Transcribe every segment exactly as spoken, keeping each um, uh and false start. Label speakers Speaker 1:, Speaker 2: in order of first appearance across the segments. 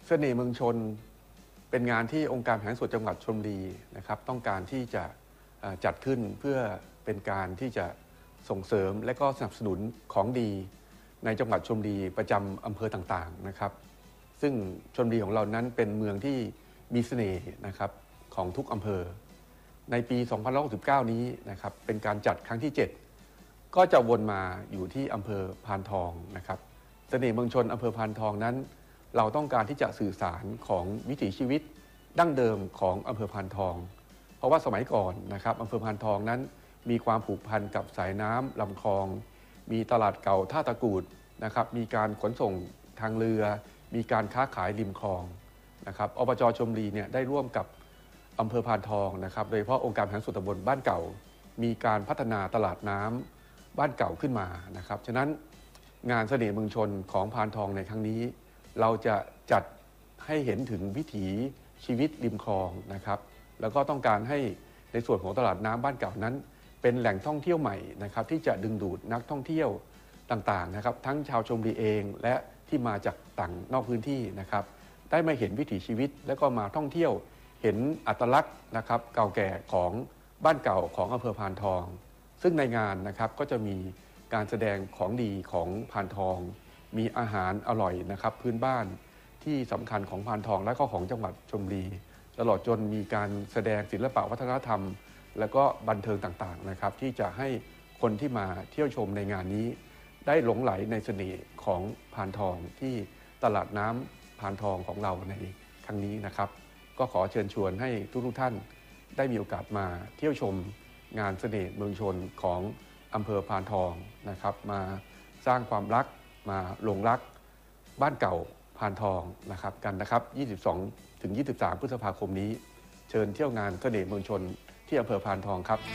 Speaker 1: เสน่ห์เมืองชนเป็นงานที่องค์การบริหารส่วนจังหวัดชลบุรีนะครับต้องการที่จะจัดขึ้นเพื่อเป็นการที่จะส่งเสริมและก็สนับสนุนของดีในจังหวัดชลบุรีประจำอำเภอต่างๆนะครับซึ่งชลบุรีของเรานั้นเป็นเมืองที่มีเสน่ห์นะครับของทุกอำเภอในปีสองพันห้าร้อยหกสิบเก้านี้นะครับเป็นการจัดครั้งที่เจ็ดก็จะวนมาอยู่ที่อำเภอพานทองนะครับเสน่ห์เมืองชนอำเภอพานทองนั้นเราต้องการที่จะสื่อสารของวิถีชีวิตดั้งเดิมของอำเภอพานทองเพราะว่าสมัยก่อนนะครับอำเภอพานทองนั้นมีความผูกพันกับสายน้ำลำคลองมีตลาดเก่าท่าตะกูดนะครับมีการขนส่งทางเรือมีการค้าขายริมคลองนะครับอบจ.ชลบุรีเนี่ยได้ร่วมกับอำเภอพานทองนะครับโดยเฉพาะองค์การบริหารส่วนตำบลบ้านเก่ามีการพัฒนาตลาดน้ำบ้านเก่าขึ้นมานะครับฉะนั้นงานเสน่ห์เมืองชนของพานทองในครั้งนี้เราจะจัดให้เห็นถึงวิถีชีวิตริมคลองนะครับแล้วก็ต้องการให้ในส่วนของตลาดน้ำบ้านเก่านั้นเป็นแหล่งท่องเที่ยวใหม่นะครับที่จะดึงดูดนักท่องเที่ยวต่างๆนะครับทั้งชาวชลบุรีเองและที่มาจากต่างนอกพื้นที่นะครับได้มาเห็นวิถีชีวิตแล้วก็มาท่องเที่ยวเห็นอัตลักษณ์นะครับเก่าแก่ของบ้านเก่าของอำเภอพานทองซึ่งในงานนะครับก็จะมีการแสดงของดีของพานทองมีอาหารอร่อยนะครับพื้นบ้านที่สำคัญของพานทองและก็ของจังหวัดชลบุรีตลอดจนมีการแสดงศิลปะวัฒนธรรมและก็บันเทิงต่างๆนะครับที่จะให้คนที่มาเที่ยวชมในงานนี้ได้หลงไหลในเสน่ห์ของพานทองที่ตลาดน้ำพานทองของเราในครั้งนี้นะครับก็ขอเชิญชวนให้ทุกๆท่านได้มีโอกาสมาเที่ยวชมงานเสน่ห์เมืองชนของอำเภอพานทองนะครับมาสร้างความรักมาหลงรักบ้านเก่าพานทองนะครับกันนะครับยี่สิบสองถึงยี่สิบสามพฤษภาคมนี้เชิญเที่ยวงานเสน่ห์เมืองชนที่อำเภอพานทองครับ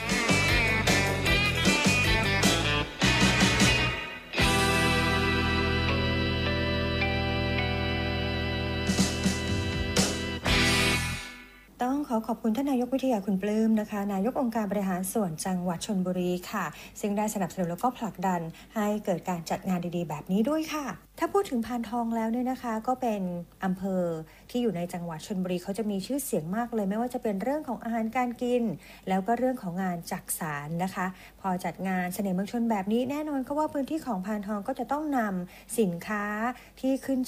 Speaker 2: ต้องขอขอบคุณท่านนายกวิทยาคุณปลื้มนะคะนายกองค์การบริหารส่วนจังหวัดชลบุรีค่ะซึ่งได้สนับสนุนแล้วก็ผลักดันให้เกิดการจัดงานดีๆแบบนี้ด้วยค่ะถ้าพูดถึงพานทองแล้วเนี่ยนะคะก็เป็นอำเภอที่อยู่ในจังหวัดชลบุรีเขาจะมีชื่อเสียงมากเลยไม่ว่าจะเป็นเรื่องของอาหารการกินแล้วก็เรื่องของงานจักสานนะคะพอจัดงานเสน่ห์เมืองชนแบบนี้แน่นอนก็ว่าพื้นที่ของพานทองก็จะต้องนำสินค้าที่ขึ้น